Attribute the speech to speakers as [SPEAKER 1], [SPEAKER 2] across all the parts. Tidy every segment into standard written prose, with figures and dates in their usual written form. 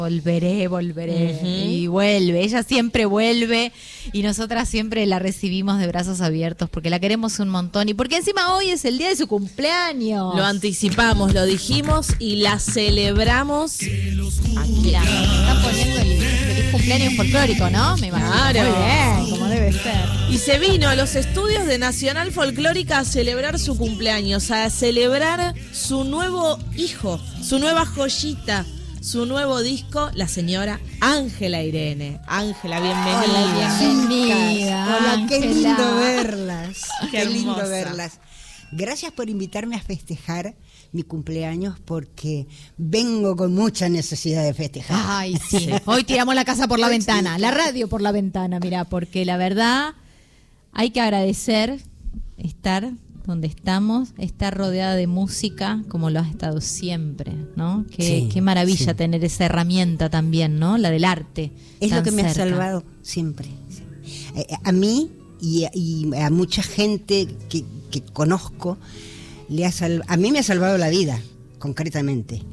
[SPEAKER 1] Volveré. Y vuelve, ella siempre vuelve y nosotras siempre la recibimos de brazos abiertos porque la queremos un montón y porque encima hoy es el día de su cumpleaños.
[SPEAKER 2] Lo anticipamos, lo dijimos y la celebramos.
[SPEAKER 1] Aquí la están poniendo el feliz cumpleaños folclórico, ¿no? Me imagino.
[SPEAKER 2] Claro.
[SPEAKER 1] Muy bien, como debe ser.
[SPEAKER 2] Y se vino a los estudios de Nacional Folclórica a celebrar su cumpleaños, a celebrar su nuevo hijo, su nueva joyita, su nuevo disco, la señora Ángela Irene. Ángela, bienvenida.
[SPEAKER 1] Bienvenida.
[SPEAKER 3] Hola, qué
[SPEAKER 1] Ángela.
[SPEAKER 3] lindo verlas.
[SPEAKER 2] Qué
[SPEAKER 3] lindo
[SPEAKER 2] hermosa.
[SPEAKER 3] verlas. Gracias por invitarme a festejar mi cumpleaños porque vengo con mucha necesidad de festejar.
[SPEAKER 1] Ay, sí. Hoy tiramos la casa por la ventana, la radio por la ventana, mirá, porque la verdad hay que agradecer estar donde estamos, estar rodeada de música como lo has estado siempre, ¿no? Qué maravilla tener esa herramienta también, ¿no? La del arte.
[SPEAKER 3] Es lo
[SPEAKER 1] tan
[SPEAKER 3] que me ha
[SPEAKER 1] cerca.
[SPEAKER 3] salvado siempre. A mí y a mucha gente que conozco, a mí me ha salvado la vida, concretamente.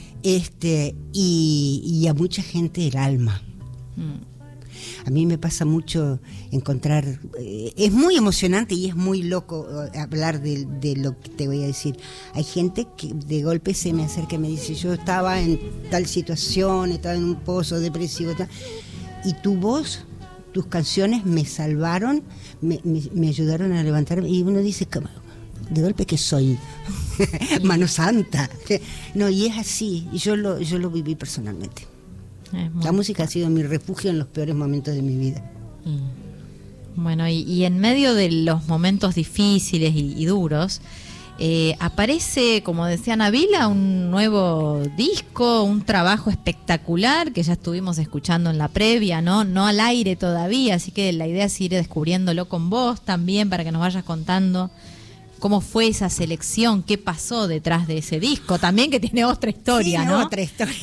[SPEAKER 3] Y a mucha gente el alma. A mí me pasa mucho encontrar, es muy emocionante y es muy loco hablar de lo que te voy a decir. Hay gente que de golpe se me acerca y me dice, yo estaba en tal situación, estaba en un pozo depresivo, y tu voz, tus canciones me salvaron, me ayudaron a levantarme, y uno dice, de golpe que soy mano santa. No, y es así, y yo lo viví personalmente. La música ha sido mi refugio en los peores momentos de mi vida.
[SPEAKER 1] Bueno, y en medio de los momentos difíciles y duros, aparece, como decía Nabila, un nuevo disco, un trabajo espectacular que ya estuvimos escuchando en la previa, no al aire todavía, así que la idea es ir descubriéndolo con vos también para que nos vayas contando cómo fue esa selección, qué pasó detrás de ese disco, también que tiene otra historia,
[SPEAKER 3] sí,
[SPEAKER 1] ¿no?
[SPEAKER 3] Otra historia.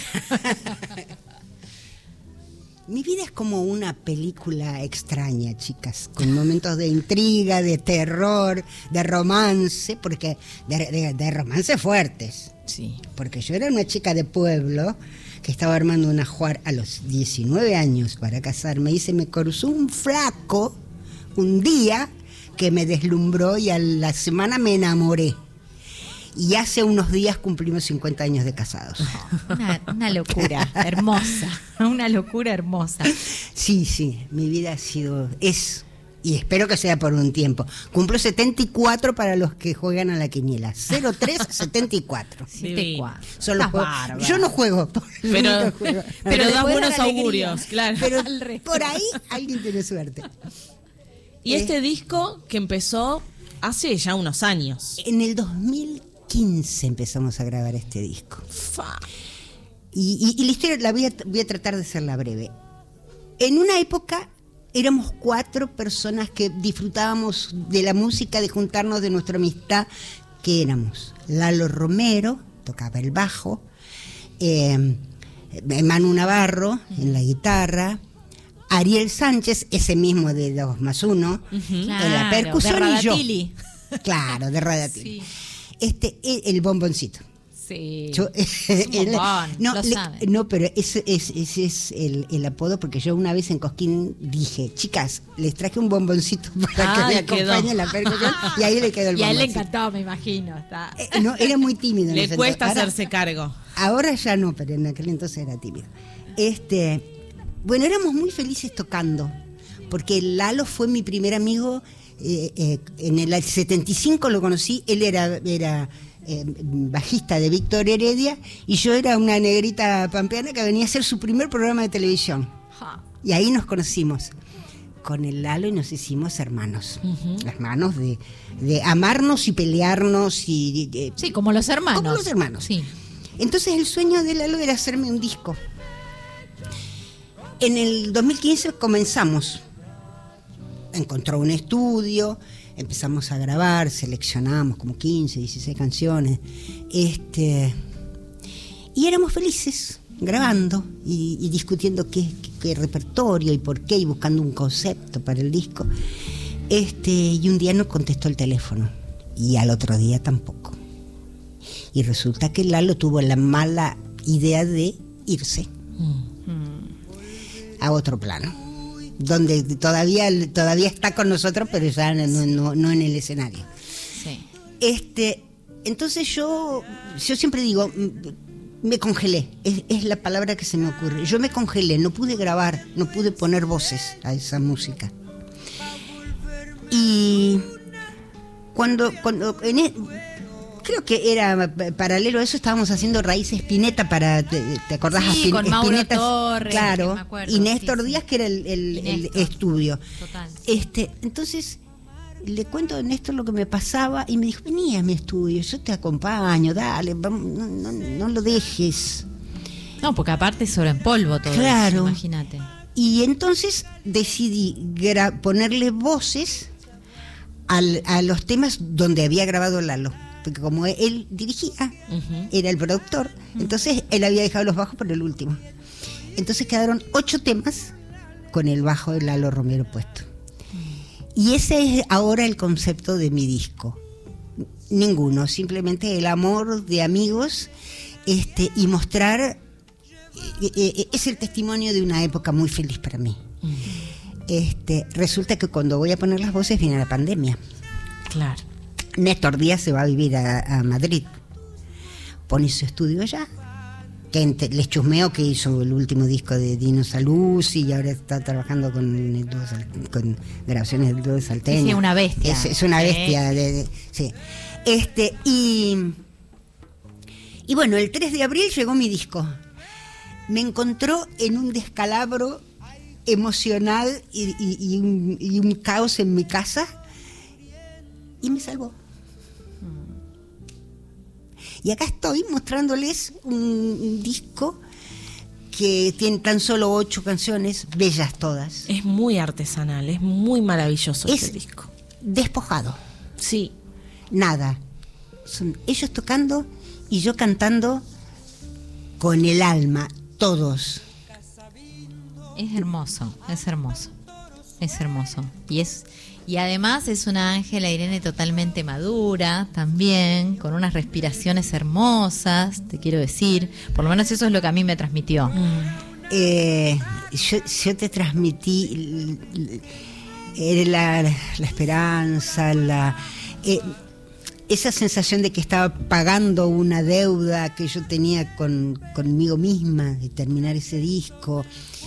[SPEAKER 3] Mi vida es como una película extraña, chicas, con momentos de intriga, de terror, de romance, porque de romance fuertes.
[SPEAKER 1] Sí.
[SPEAKER 3] Porque yo era una chica de pueblo que estaba armando un ajuar a los 19 años para casarme y se me cruzó un flaco un día que me deslumbró y a la semana me enamoré. Y hace unos días cumplimos 50 años de casados.
[SPEAKER 1] Una locura hermosa, una locura hermosa.
[SPEAKER 3] Sí, mi vida es, y espero que sea por un tiempo. Cumplo 74 para los que juegan a la quiniela. 0374.
[SPEAKER 1] 74.
[SPEAKER 3] Solo juego. Yo no juego.
[SPEAKER 2] Pero da buenos augurios, claro.
[SPEAKER 3] Pero por ahí alguien tiene suerte.
[SPEAKER 2] Y este disco que empezó hace ya unos años.
[SPEAKER 3] En el 2015 empezamos a grabar este disco. Y la historia voy a tratar de hacerla breve. En una época éramos 4 personas que disfrutábamos de la música, de juntarnos, de nuestra amistad, que éramos Lalo Romero, tocaba el bajo, Manu Navarro en la guitarra, Ariel Sánchez, ese mismo de 2 más 1, en la percusión,
[SPEAKER 1] de
[SPEAKER 3] y yo.
[SPEAKER 1] Claro,
[SPEAKER 3] de Radatili.
[SPEAKER 1] Sí.
[SPEAKER 3] El bomboncito.
[SPEAKER 1] Sí.
[SPEAKER 3] Yo,
[SPEAKER 1] lo sabe.
[SPEAKER 3] No, pero ese es el apodo, porque yo una vez en Cosquín dije, chicas, les traje un bomboncito para que me acompañe en la percusión, y ahí le quedó el bomboncito.
[SPEAKER 1] Y a él le encantó, me imagino.
[SPEAKER 3] No, era muy tímido.
[SPEAKER 2] Le cuesta hacerse cargo.
[SPEAKER 3] Ahora ya no, pero en aquel entonces era tímido. Bueno, éramos muy felices tocando, porque Lalo fue mi primer amigo. En el 75 lo conocí, él era bajista de Víctor Heredia y yo era una negrita pampeana que venía a hacer su primer programa de televisión. Y ahí nos conocimos con el Lalo y nos hicimos hermanos. Hermanos de amarnos y pelearnos. Sí,
[SPEAKER 1] como los hermanos.
[SPEAKER 3] Como los hermanos.
[SPEAKER 1] Sí.
[SPEAKER 3] Entonces el sueño de Lalo era hacerme un disco. En el 2015 comenzamos. Encontró un estudio, empezamos a grabar, seleccionamos como 15, 16 canciones. Y éramos felices grabando y discutiendo qué repertorio y por qué, y buscando un concepto para el disco. Y un día no contestó el teléfono y al otro día tampoco. Y resulta que Lalo tuvo la mala idea de irse. a otro plano, donde todavía está con nosotros, pero ya no en el escenario.
[SPEAKER 1] Sí.
[SPEAKER 3] Entonces yo siempre digo, me congelé, es la palabra que se me ocurre. Yo me congelé, no pude grabar, no pude poner voces a esa música. Y cuando creo que era paralelo a eso, estábamos haciendo Raíces Spinetta ¿te acordás?
[SPEAKER 1] Sí, con Mauro
[SPEAKER 3] Spinetta,
[SPEAKER 1] Torres,
[SPEAKER 3] claro,
[SPEAKER 1] me acuerdo,
[SPEAKER 3] y Néstor
[SPEAKER 1] sí.
[SPEAKER 3] Díaz, que era el
[SPEAKER 1] Néstor.
[SPEAKER 3] estudio.
[SPEAKER 1] Total.
[SPEAKER 3] Entonces le cuento a Néstor lo que me pasaba y me dijo, vení a mi estudio, yo te acompaño, dale, vamos, no lo dejes.
[SPEAKER 1] No, porque aparte es oro en polvo todo
[SPEAKER 3] Claro.
[SPEAKER 1] eso, imagínate.
[SPEAKER 3] Y entonces decidí ponerle voces a los temas donde había grabado Lalo, porque como él dirigía, era el productor, entonces él había dejado los bajos por el último. Entonces quedaron 8 temas con el bajo de Lalo Romero puesto. Y ese es ahora el concepto de mi disco. Ninguno, simplemente el amor de amigos, y mostrar, es el testimonio de una época muy feliz para mí. Resulta que cuando voy a poner las voces viene la pandemia.
[SPEAKER 1] Claro.
[SPEAKER 3] Néstor Díaz se va a vivir a Madrid, pone su estudio allá, que les chusmeo que hizo el último disco de Dino Saluzzi y ahora está trabajando con grabaciones del dúo de Salteña.
[SPEAKER 1] Sí, una bestia.
[SPEAKER 3] Es una bestia. Sí. Y bueno, el 3 de abril llegó mi disco. Me encontró en un descalabro emocional y un caos en mi casa y me salvó. Y acá estoy mostrándoles un disco que tiene tan solo 8 canciones, bellas todas.
[SPEAKER 2] Es muy artesanal, es muy maravilloso ese disco.
[SPEAKER 3] Despojado.
[SPEAKER 2] Sí.
[SPEAKER 3] Nada. Son ellos tocando y yo cantando con el alma, todos.
[SPEAKER 1] Es hermoso, es hermoso. Es hermoso. Y además es una Ángela Irene totalmente madura también, con unas respiraciones hermosas, te quiero decir. Por lo menos eso es lo que a mí me transmitió.
[SPEAKER 3] Yo te transmití la esperanza, esa sensación de que estaba pagando una deuda que yo tenía conmigo misma, de terminar ese disco.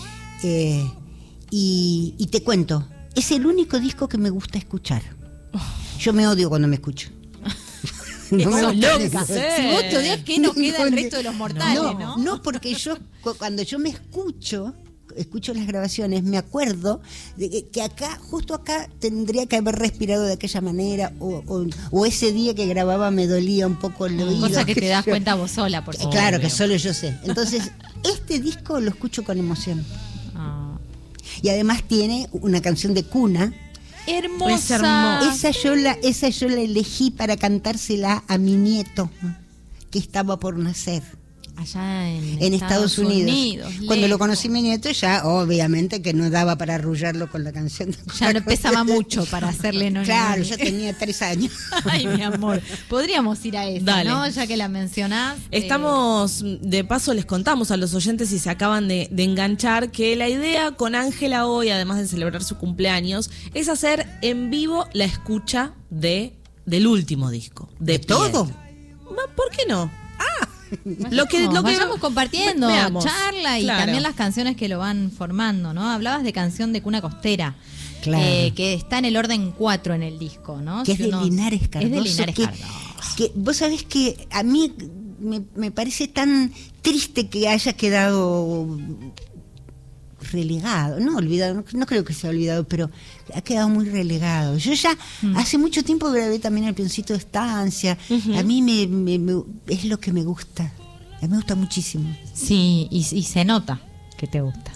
[SPEAKER 3] Y te cuento, es el único disco que me gusta escuchar. Yo me odio cuando me escucho.
[SPEAKER 1] Eso es loca.
[SPEAKER 2] Sí.
[SPEAKER 1] Si vos te odias, ¿qué nos queda el resto de los mortales, no?
[SPEAKER 3] No, porque cuando yo me escucho las grabaciones, me acuerdo de que acá, justo acá, tendría que haber respirado de aquella manera, o ese día que grababa me dolía un poco el oído.
[SPEAKER 1] Cosa que te das cuenta vos sola, por supuesto.
[SPEAKER 3] Claro, que solo yo sé. Entonces, este disco lo escucho con emoción. Y además tiene una canción de cuna.
[SPEAKER 1] Hermosa.
[SPEAKER 3] Esa yo la elegí para cantársela a mi nieto, que estaba por nacer.
[SPEAKER 1] Allá en
[SPEAKER 3] Estados Unidos. Cuando
[SPEAKER 1] lejos.
[SPEAKER 3] lo conocí mi nieto, ya obviamente que no daba para arrullarlo con la canción.
[SPEAKER 1] Ya no pesaba mucho para hacerle no.
[SPEAKER 3] Claro, ya tenía 3 años.
[SPEAKER 1] Ay, mi amor. Podríamos ir a esa,
[SPEAKER 2] Dale.
[SPEAKER 1] ¿no? Ya que la mencionás.
[SPEAKER 2] Estamos, de paso les contamos a los oyentes, si se acaban de enganchar, que la idea con Ángela hoy, además de celebrar su cumpleaños, es hacer en vivo la escucha del último disco. ¿De
[SPEAKER 3] todo?
[SPEAKER 2] ¿Por qué no?
[SPEAKER 1] Lo que vayamos compartiendo,
[SPEAKER 2] veamos.
[SPEAKER 1] charla y
[SPEAKER 2] Claro.
[SPEAKER 1] también las canciones que lo van formando, ¿no? Hablabas de canción de Cuna Costera,
[SPEAKER 3] Claro.
[SPEAKER 1] que está en el orden 4 en el disco, ¿no?
[SPEAKER 3] Que es de Linares Cardoso.
[SPEAKER 1] Es de Linares Cardoso.
[SPEAKER 3] Que vos sabés que a mí me parece tan triste que haya quedado relegado, no olvidado, no creo que sea olvidado, pero ha quedado muy relegado. Yo ya hace mucho tiempo grabé también El Peoncito de Estancia. A mí es lo que me gusta. Me gusta muchísimo.
[SPEAKER 1] Sí, y se nota que te gusta.